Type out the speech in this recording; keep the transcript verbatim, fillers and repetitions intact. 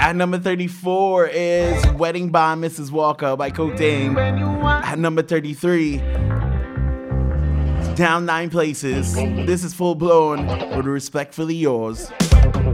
At number thirty-four is Wedding by Missus Walker by Coke Dane. At number thirty-three, down nine places, this is Full Blown with Respectfully Yours.